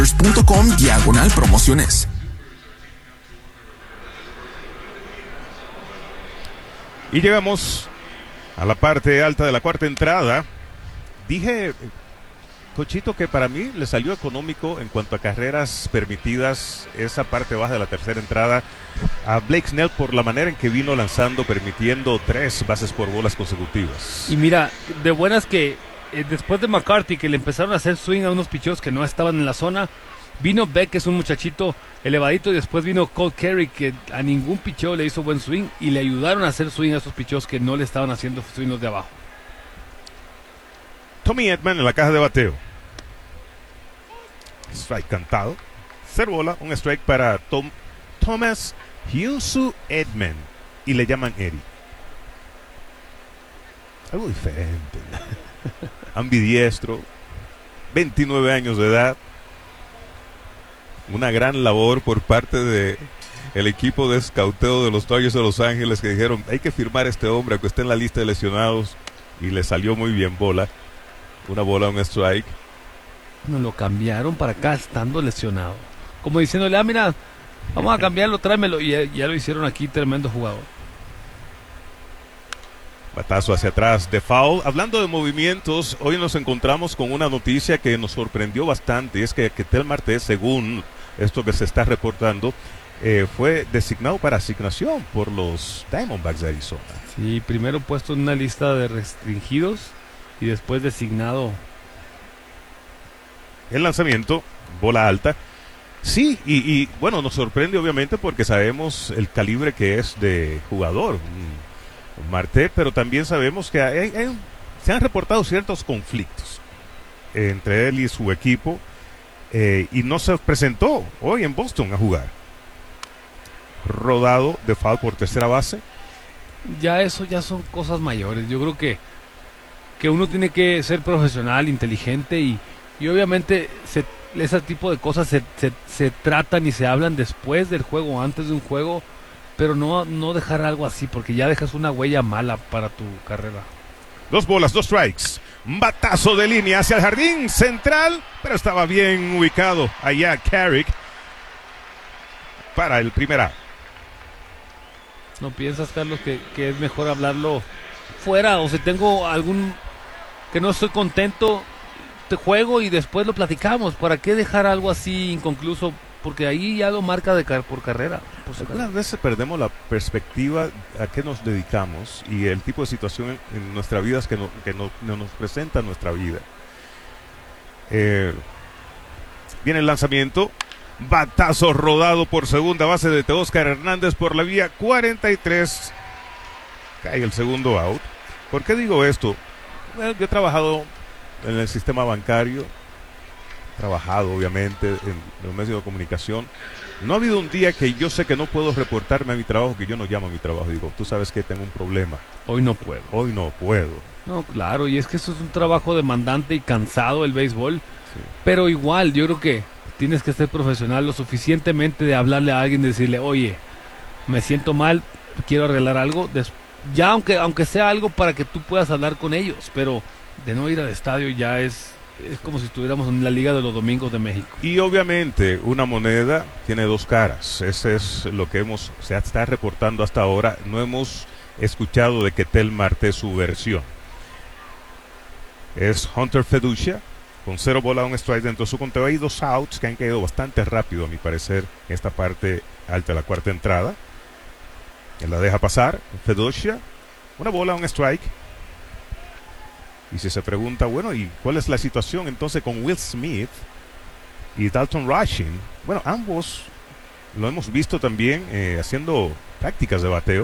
.com/promociones. Y llegamos a la parte alta de la cuarta entrada. Dije, Cochito, que para mí le salió económico en cuanto a carreras permitidas esa parte baja de la tercera entrada a Blake Snell por la manera en que vino lanzando, permitiendo 3 bases por bolas consecutivas. Y mira, de buenas que después de McCarthy, que le empezaron a hacer swing a unos picheos que no estaban en la zona, vino Beck, que es un muchachito elevadito, y después vino Cole Carey, que a ningún picheo le hizo buen swing, y le ayudaron a hacer swing a esos picheos que no le estaban haciendo swing los de abajo. Tommy Edman en la caja de bateo. Strike cantado. 0 bola, un strike para Thomas Hyunsu Edman. Y le llaman Eddie. Algo diferente. Ambidiestro. 29 años de edad. Una gran labor por parte de el equipo de escauteo de los Dodgers de Los Ángeles, que dijeron, hay que firmar a este hombre que esté en la lista de lesionados. Y le salió muy bien bola. Una bola, un strike. Nos lo cambiaron para acá estando lesionado. Como diciéndole, mira, vamos a cambiarlo, tráemelo. Y ya lo hicieron aquí, tremendo jugador. Batazo hacia atrás de foul. Hablando de movimientos, hoy nos encontramos con una noticia que nos sorprendió bastante. Y es que Ketel Marte, según esto que se está reportando, fue designado para asignación por los Diamondbacks de Arizona. Sí, primero puesto en una lista de restringidos y después designado. El lanzamiento, bola alta. Sí, y bueno, nos sorprende obviamente porque sabemos el calibre que es de jugador Marte, pero también sabemos que se han reportado ciertos conflictos entre él y su equipo, y no se presentó hoy en Boston a jugar. Rodado de foul por tercera base. Ya eso ya son cosas mayores. Yo creo que uno tiene que ser profesional, inteligente y obviamente ese tipo de cosas se tratan y se hablan después del juego, antes de un juego, pero no dejar algo así, porque ya dejas una huella mala para tu carrera. 2 bolas, 2 strikes. Batazo de línea hacia el jardín central, pero estaba bien ubicado allá Carrick para el primer out. ¿No piensas, Carlos, que es mejor hablarlo fuera? O si tengo algún que no estoy contento, te juego y después lo platicamos. ¿Para qué dejar algo así inconcluso? Porque ahí ya lo marca por carrera. Algunas veces perdemos la perspectiva a qué nos dedicamos y el tipo de situación en nuestra vida que no nos presenta nuestra vida. Viene el lanzamiento. Batazo rodado por segunda base de Teóscar Hernández por la vía 43. Cae el segundo out. ¿Por qué digo esto? Bueno, yo he trabajado en el sistema bancario, he trabajado obviamente en los medios de comunicación. No ha habido un día que yo sé que no puedo reportarme a mi trabajo, que yo no llamo a mi trabajo. Digo, tú sabes que tengo un problema. Hoy no puedo. Hoy no puedo. No, claro, y es que eso es un trabajo demandante y cansado el béisbol. Sí. Pero igual, yo creo que tienes que ser profesional lo suficientemente de hablarle a alguien, de decirle, oye, me siento mal, quiero arreglar algo. Ya aunque sea algo para que tú puedas hablar con ellos, pero de no ir al estadio ya es como si estuviéramos en la Liga de los Domingos de México. Y obviamente una moneda tiene 2 caras. Ese es lo que se está reportando hasta ahora. No hemos escuchado de Ketel Marte su versión. Es Hunter Feducia con 0 bola, 1 strike dentro de su conteo. Hay 2 outs que han caído bastante rápido, a mi parecer, en esta parte alta de la cuarta entrada. Él la deja pasar. Feducia, 1 bola, 1 strike. Y si se pregunta, bueno, ¿y cuál es la situación entonces con Will Smith y Dalton Rushing? Bueno, ambos lo hemos visto también haciendo prácticas de bateo.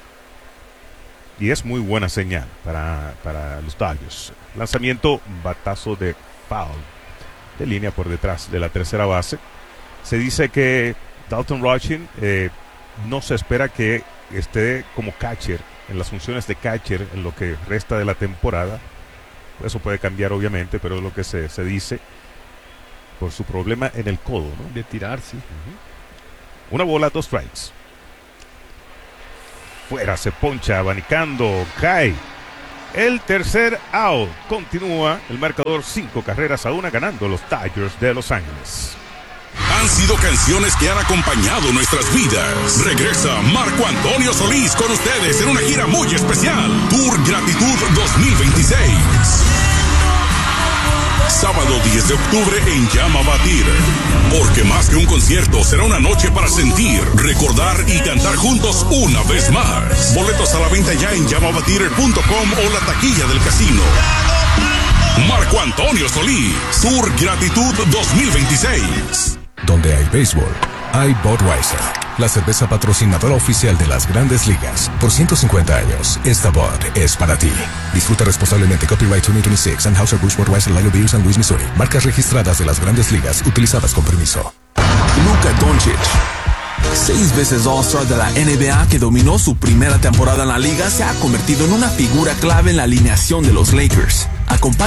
Y es muy buena señal para los Dodgers. Lanzamiento, batazo de foul de línea por detrás de la tercera base. Se dice que Dalton Rushing no se espera que esté como catcher, en las funciones de catcher en lo que resta de la temporada. Eso puede cambiar obviamente, pero es lo que se dice por su problema en el codo, ¿no? De tirar, sí. 1 bola, 2 strikes. Fuera, se poncha, abanicando, cae. El tercer out. Continúa el marcador, 5 carreras a 1, ganando los Dodgers de Los Ángeles. Han sido canciones que han acompañado nuestras vidas. Regresa Marco Antonio Solís con ustedes en una gira muy especial. Tour Gratitud 2026. Sábado 10 de octubre en Llama Batir. Porque más que un concierto, será una noche para sentir, recordar y cantar juntos una vez más. Boletos a la venta ya en llamabatir.com o la taquilla del casino. Marco Antonio Solís, Tour Gratitud 2026. Donde hay béisbol, hay Budweiser, la cerveza patrocinadora oficial de las Grandes Ligas. Por 150 años, esta Bud es para ti. Disfruta responsablemente. Copyright 2026, Anheuser-Busch Budweiser Lager Beer, San Luis, Missouri. Marcas registradas de las Grandes Ligas, utilizadas con permiso. Luka Doncic, 6 veces All-Star de la NBA, que dominó su primera temporada en la liga, se ha convertido en una figura clave en la alineación de los Lakers.